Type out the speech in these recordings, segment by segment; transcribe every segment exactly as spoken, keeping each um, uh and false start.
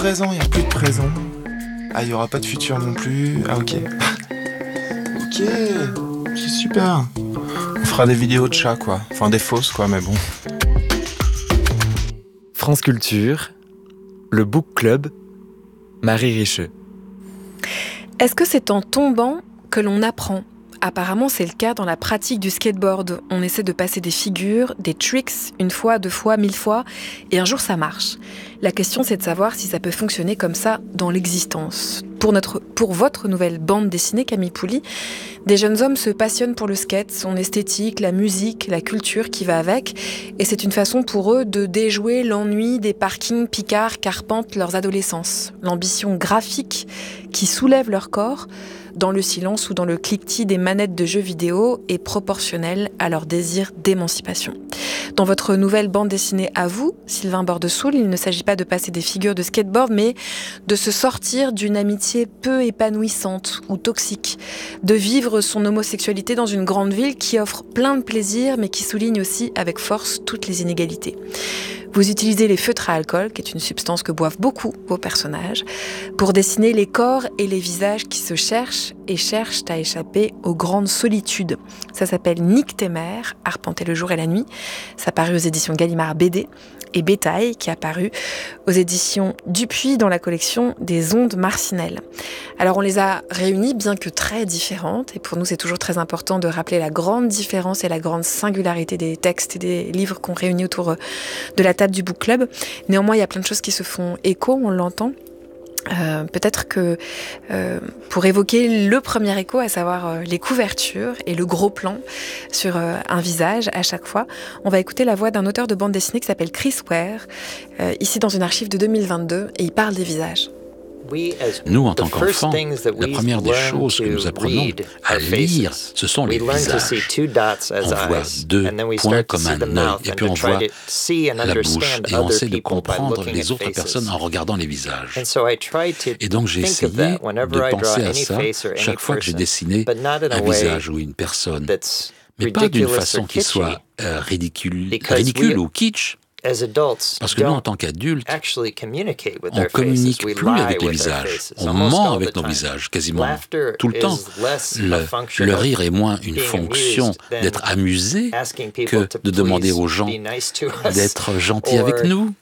Présent, il n'y a plus de présent. Ah, il n'y aura pas de futur non plus. Ah, ok. Ok, c'est super. On fera des vidéos de chats, quoi. Enfin, des fausses, quoi, mais bon. France Culture, le Book Club, Marie Richeux. Est-ce que c'est en tombant que l'on apprend ? Apparemment, c'est le cas dans la pratique du skateboard. On essaie de passer des figures, des tricks, une fois, deux fois, mille fois, et un jour ça marche. La question, c'est de savoir si ça peut fonctionner comme ça dans l'existence. Pour, notre, pour votre nouvelle bande dessinée, Camille Pouli, des jeunes hommes se passionnent pour le skate, son esthétique, la musique, la culture qui va avec, et c'est une façon pour eux de déjouer l'ennui des parkings picards qu'arpentent leurs adolescences. L'ambition graphique qui soulève leur corps dans le silence ou dans le cliquetis des manettes de jeux vidéo est proportionnelle à leur désir d'émancipation. Dans votre nouvelle bande dessinée à vous, Sylvain Bordesoul, il ne s'agit pas de passer des figures de skateboard, mais de se sortir d'une amitié peu épanouissante ou toxique, de vivre son homosexualité dans une grande ville qui offre plein de plaisirs, mais qui souligne aussi avec force toutes les inégalités. Vous utilisez les feutres à alcool, qui est une substance que boivent beaucoup vos personnages, pour dessiner les corps et les visages qui se cherchent et cherchent à échapper aux grandes solitudes. Ça s'appelle Nique tes mères, arpenter le jour et la nuit. Ça paru aux éditions Gallimard B D, et Bétail, qui a paru aux éditions Dupuis dans la collection des Ondes Marcinelles. Alors on les a réunies, bien que très différentes, et pour nous c'est toujours très important de rappeler la grande différence et la grande singularité des textes et des livres qu'on réunit autour de la table du Book Club. Néanmoins, il y a plein de choses qui se font écho, on l'entend. Euh, peut-être que euh, pour évoquer le premier écho, à savoir euh, les couvertures et le gros plan sur euh, un visage à chaque fois, on va écouter la voix d'un auteur de bande dessinée qui s'appelle Chris Ware, euh, ici dans une archive de deux mille vingt-deux, et il parle des visages. Nous, en tant qu'enfants, la première des choses que nous apprenons à lire, ce sont les visages. On voit deux points comme un œil, et puis on voit la bouche, et on essaie de comprendre les autres personnes en regardant les visages. Et donc j'ai essayé de penser à ça chaque fois que j'ai dessiné un visage ou une personne, mais pas d'une façon qui soit euh, ridicule, ridicule ou kitsch. Parce que nous, en tant qu'adultes, on communique plus avec les visages. On ment avec nos visages, quasiment tout le temps. Le, le rire est moins une fonction d'être amusé que de demander aux gens d'être gentils avec nous.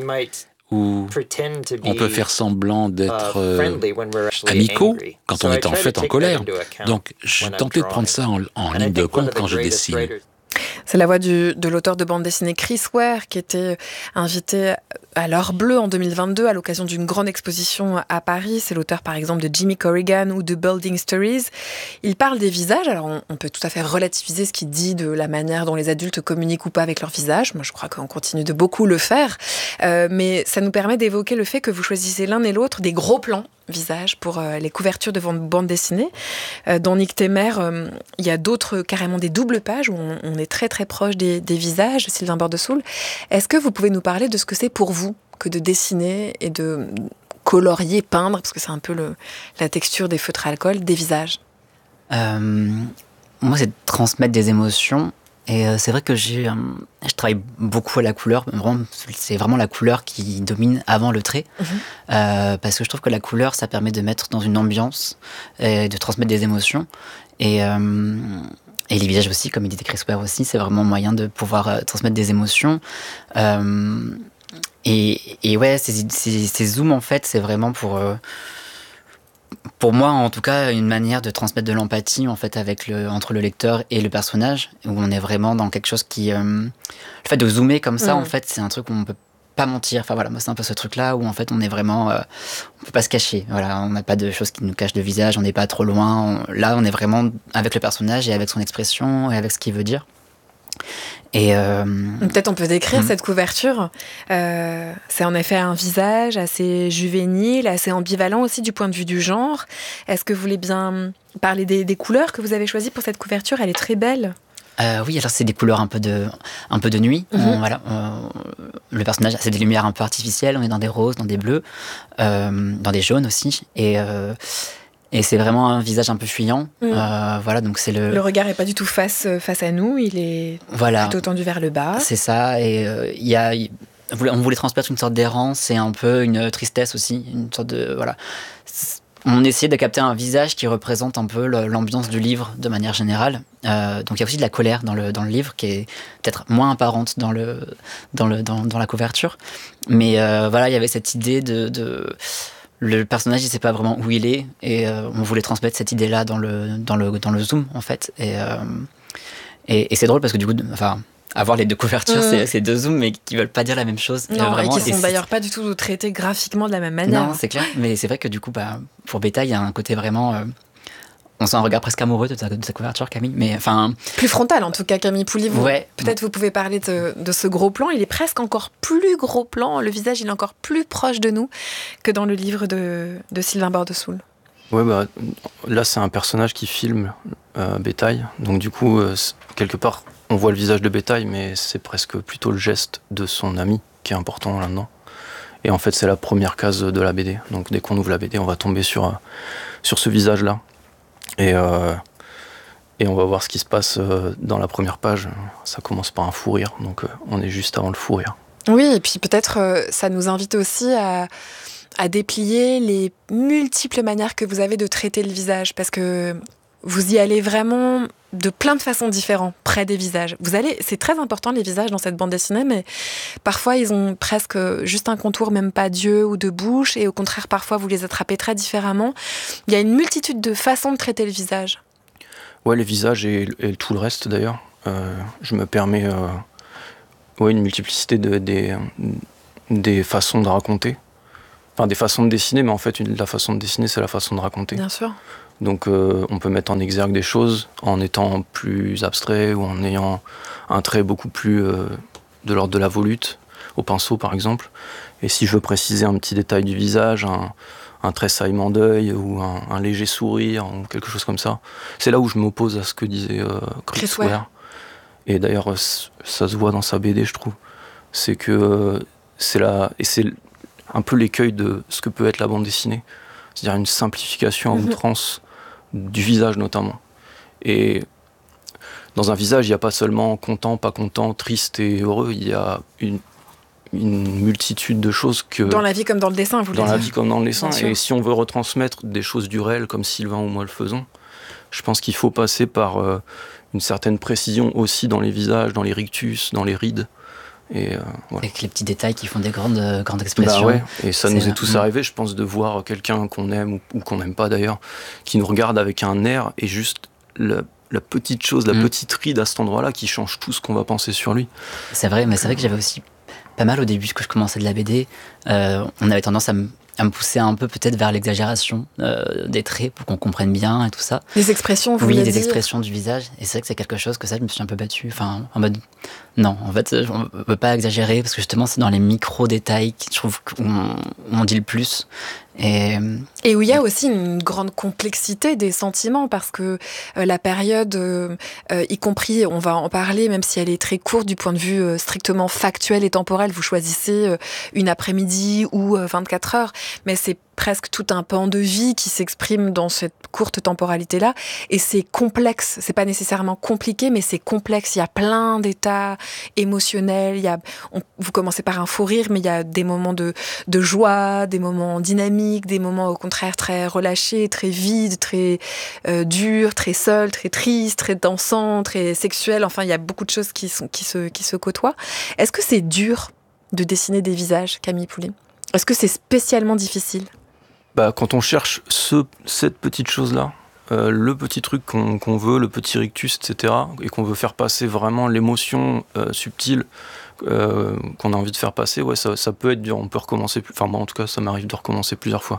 Ou on peut faire semblant d'être euh, amicaux quand on est en fait en colère. Donc, j'ai tenté de prendre ça en, en ligne de compte quand je dessine. C'est la voix du, de l'auteur de bande dessinée Chris Ware, qui était invité à l'Heure Bleue en deux mille vingt-deux à l'occasion d'une grande exposition à Paris. C'est l'auteur par exemple de Jimmy Corrigan ou de Building Stories. Il parle des visages, alors on, on peut tout à fait relativiser ce qu'il dit de la manière dont les adultes communiquent ou pas avec leur visage. Moi je crois qu'on continue de beaucoup le faire, euh, mais ça nous permet d'évoquer le fait que vous choisissez l'un et l'autre des gros plans visage pour euh, les couvertures de bande dessinée. Euh, dans Nique tes mères, euh, il y a d'autres, carrément des doubles pages où on, on est très très proche des, des visages. Sylvain Bordesoul, est-ce que vous pouvez nous parler de ce que c'est pour vous que de dessiner et de colorier, peindre, parce que c'est un peu le, la texture des feutres à alcool, des visages? euh, Moi, c'est de transmettre des émotions. Et euh, c'est vrai que j'ai, euh, je travaille beaucoup à la couleur. Vraiment, c'est vraiment la couleur qui domine avant le trait. Mmh. Euh, parce que je trouve que la couleur, ça permet de mettre dans une ambiance et de transmettre des émotions. Et, euh, et les visages aussi, comme il dit Chris Ware aussi, c'est vraiment un moyen de pouvoir euh, transmettre des émotions. Euh, et, et ouais, ces, ces, ces zooms, en fait, c'est vraiment pour... Euh, Pour moi, en tout cas, une manière de transmettre de l'empathie en fait avec le entre le lecteur et le personnage, où on est vraiment dans quelque chose qui, euh, le fait de zoomer comme ça, mmh. en fait, c'est un truc où on peut pas mentir. Enfin voilà, moi c'est un peu ce truc-là où en fait on est vraiment, euh, on peut pas se cacher. Voilà, on n'a pas de choses qui nous cachent le visage, on n'est pas trop loin. On, là, on est vraiment avec le personnage et avec son expression et avec ce qu'il veut dire. Et euh... peut-être on peut décrire mmh. cette couverture. Euh, c'est en effet un visage assez juvénile, assez ambivalent aussi du point de vue du genre. Est-ce que vous voulez bien parler des, des couleurs que vous avez choisies pour cette couverture? Elle est très belle. Euh, oui, alors c'est des couleurs un peu de, un peu de nuit. Mmh. On, voilà, on, le personnage, c'est des lumières un peu artificielles. On est dans des roses, dans des bleus, euh, dans des jaunes aussi. Et euh, Et c'est vraiment un visage un peu fuyant. Mmh. Euh, voilà, donc c'est le... Le regard n'est pas du tout face, face à nous, il est voilà. plutôt tendu vers le bas. C'est ça, et il euh, y a... on voulait transmettre une sorte d'errance et un peu une tristesse aussi, une sorte de voilà. On essayait de capter un visage qui représente un peu l'ambiance du livre de manière générale. Euh, donc il y a aussi de la colère dans le, dans le livre qui est peut-être moins apparente dans, le, dans, le, dans, dans la couverture. Mais euh, voilà, il y avait cette idée de... de le personnage, il ne sait pas vraiment où il est. Et euh, on voulait transmettre cette idée-là dans le, dans le, dans le zoom, en fait. Et, euh, et, et c'est drôle parce que du coup... Enfin, avoir les deux couvertures, mmh. c'est, c'est deux zooms, mais qui veulent pas dire la même chose. Non, vraiment, et qui sont et d'ailleurs pas du tout traités graphiquement de la même manière. Non, c'est clair. Mais c'est vrai que du coup, bah, pour Bétail, il y a un côté vraiment... Euh, on sent un regard presque amoureux de ta, de ta couverture, Camille. Mais enfin... Plus frontal, en tout cas, Camille Pouli. Vous, ouais. Peut-être vous pouvez parler de, de ce gros plan. Il est presque encore plus gros plan. Le visage, il est encore plus proche de nous que dans le livre de, de Sylvain Bordesoul. Ouais, bah, là, c'est un personnage qui filme euh, Bétail. Donc du coup, euh, quelque part... On voit le visage de Bétail, mais c'est presque plutôt le geste de son ami qui est important là-dedans. Et en fait, c'est la première case de la B D. Donc dès qu'on ouvre la B D, on va tomber sur, euh, sur ce visage-là. Et, euh, et on va voir ce qui se passe euh, dans la première page. Ça commence par un fou rire, donc euh, on est juste avant le fou rire. Oui, et puis peut-être euh, ça nous invite aussi à, à déplier les multiples manières que vous avez de traiter le visage. Parce que vous y allez vraiment de plein de façons différentes, près des visages. Vous allez, c'est très important les visages dans cette bande dessinée, mais parfois ils ont presque juste un contour, même pas d'yeux ou de bouche, et au contraire parfois vous les attrapez très différemment. Il y a une multitude de façons de traiter le visage. Ouais, les visages et, et tout le reste d'ailleurs. Euh, je me permets euh, ouais, une multiplicité de, des, des façons de raconter. Enfin, des façons de dessiner, mais en fait, une, la façon de dessiner, c'est la façon de raconter. Bien sûr. Donc euh, on peut mettre en exergue des choses en étant plus abstrait ou en ayant un trait beaucoup plus euh, de l'ordre de la volute, au pinceau par exemple. Et si je veux préciser un petit détail du visage, un, un tressaillement d'œil ou un, un léger sourire ou quelque chose comme ça, c'est là où je m'oppose à ce que disait euh, Chris Ware. Et d'ailleurs ça se voit dans sa B D, je trouve. C'est que euh, c'est la, et c'est un peu l'écueil de ce que peut être la bande dessinée. C'est-à-dire une simplification à outrance du visage notamment. Et dans un visage, il n'y a pas seulement content, pas content, triste et heureux, il y a une, une multitude de choses que... Dans la vie comme dans le dessin, vous voulez dire. Dans la vie comme dans le dessin. Et si on veut retransmettre des choses du réel comme Sylvain ou moi le faisons, je pense qu'il faut passer par euh, une certaine précision aussi dans les visages, dans les rictus, dans les rides. Et euh, voilà. Avec les petits détails qui font des grandes, euh, grandes expressions. Bah ouais. Et ça c'est nous est tous mmh. arrivé, je pense, de voir quelqu'un qu'on aime ou, ou qu'on n'aime pas d'ailleurs, qui nous regarde avec un air et juste la, la petite chose, la mmh. petite ride à cet endroit-là qui change tout ce qu'on va penser sur lui. C'est vrai, mais c'est vrai que j'avais aussi pas mal au début que je commençais de la B D. Euh, on avait tendance à me à me pousser un peu peut-être vers l'exagération euh, des traits pour qu'on comprenne bien et tout ça. Des expressions, vous Oui, voulez des dire. expressions du visage. Et c'est vrai que c'est quelque chose que ça, je me suis un peu battue. Enfin, en mode, non, en fait, on ne peut pas exagérer parce que justement, c'est dans les micro-détails que je trouve qu'on on dit le plus. Et, et où il y a aussi une grande complexité des sentiments parce que euh, la période, euh, euh, y compris, on va en parler, même si elle est très courte du point de vue euh, strictement factuel et temporel, vous choisissez euh, une après-midi ou euh, vingt-quatre heures, mais c'est presque tout un pan de vie qui s'exprime dans cette courte temporalité-là. Et c'est complexe. C'est pas nécessairement compliqué, mais c'est complexe. Il y a plein d'états émotionnels. Il y a, on, vous commencez par un fou rire, mais il y a des moments de, de joie, des moments dynamiques, des moments au contraire très relâchés, très vides, très euh, durs, très seuls, très tristes, très dansants, très sexuels. Enfin, il y a beaucoup de choses qui, sont, qui, se, qui se côtoient. Est-ce que c'est dur de dessiner des visages, Camille Pouli ? Est-ce que c'est spécialement difficile ? Bah, quand on cherche ce, cette petite chose-là, euh, le petit truc qu'on, qu'on veut, le petit rictus, et cetera, et qu'on veut faire passer vraiment l'émotion euh, subtile euh, qu'on a envie de faire passer, ouais, ça, ça peut être dur. On peut recommencer, plus, enfin moi en tout cas, ça m'arrive de recommencer plusieurs fois.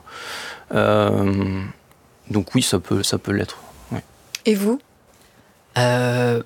Euh, donc oui, ça peut, ça peut l'être. Ouais. Et vous ? euh,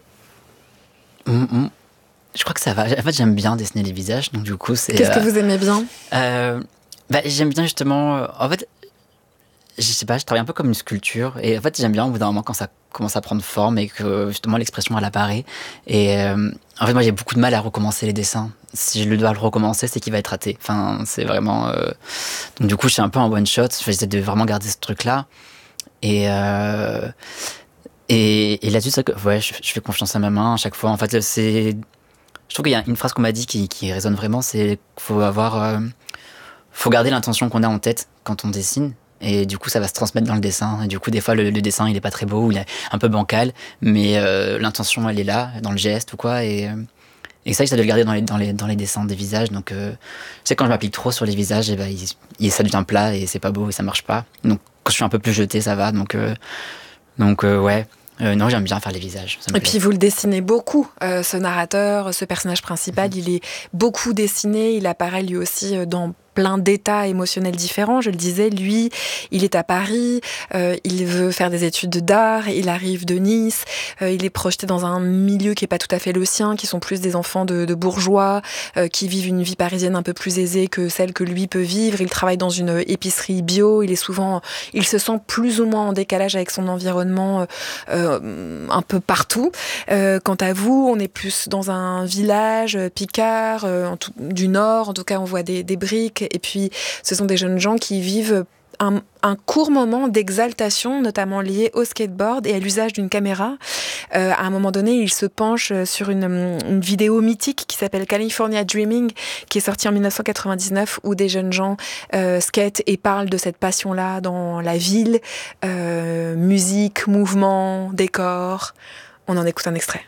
mm, mm. Je crois que ça va. En fait, j'aime bien dessiner les visages, donc du coup, c'est... Qu'est-ce euh, que vous aimez bien ? euh, bah, J'aime bien justement... Euh, en fait, je sais pas, je travaille un peu comme une sculpture, et en fait, j'aime bien au bout d'un moment quand ça commence à prendre forme et que justement l'expression, elle apparaît. Et euh, en fait, moi, j'ai beaucoup de mal à recommencer les dessins. Si je le dois le recommencer, c'est qu'il va être raté. Enfin, c'est vraiment... Euh... Donc du coup, je suis un peu en one-shot. J'essaie de vraiment garder ce truc-là. Et... Euh... Et, et là-dessus, c'est que, ouais, je, je fais confiance à ma main à chaque fois. En fait, c'est... Je trouve qu'il y a une phrase qu'on m'a dit qui, qui résonne vraiment, c'est qu'il faut avoir, euh, faut garder l'intention qu'on a en tête quand on dessine. Et du coup, ça va se transmettre dans le dessin. Et du coup, des fois, le, le dessin, il est pas très beau, il est un peu bancal, mais euh, l'intention, elle est là, dans le geste ou quoi. Et, euh, et ça, ça doit le garder dans les, dans les, dans les dessins des visages. Donc, euh, je sais, quand je m'applique trop sur les visages, et ben, il, il, ça devient plat et c'est pas beau et ça marche pas. Donc, quand je suis un peu plus jeté, ça va. Donc, euh, donc euh, ouais. Euh, non, j'aime bien faire les visages. Et puis vous le dessinez beaucoup, euh, ce narrateur, ce personnage principal, mmh. il est beaucoup dessiné, il apparaît lui aussi dans plein d'états émotionnels différents. Je le disais, lui, il est à Paris, euh, il veut faire des études d'art, il arrive de Nice, euh, il est projeté dans un milieu qui n'est pas tout à fait le sien, qui sont plus des enfants de, de bourgeois, euh, qui vivent une vie parisienne un peu plus aisée que celle que lui peut vivre. Il travaille dans une épicerie bio, il est souvent, il se sent plus ou moins en décalage avec son environnement euh, un peu partout. Euh, quant à vous, on est plus dans un village picard, euh, en tout, du Nord, en tout cas on voit des, des briques. Et puis, ce sont des jeunes gens qui vivent un, un court moment d'exaltation, notamment lié au skateboard et à l'usage d'une caméra. Euh, à un moment donné, ils se penchent sur une, une vidéo mythique qui s'appelle California Dreaming, qui est sortie en dix-neuf cent quatre-vingt-dix-neuf, où des jeunes gens euh, skatent et parlent de cette passion-là dans la ville. Euh, musique, mouvement, décor. On en écoute un extrait.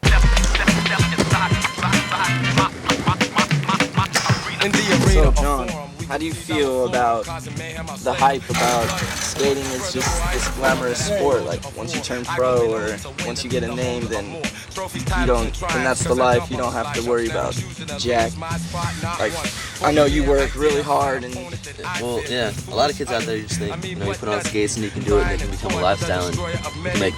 So, John, how do you feel about the hype about skating is just this glamorous sport? Like, once you turn pro or once you get a name, then you don't, and that's the life. You don't have to worry about jack. Like, I know you work really hard and... Well, yeah, a lot of kids out there just think, you know, you put on skates and you can do it and it can become a lifestyle and you can make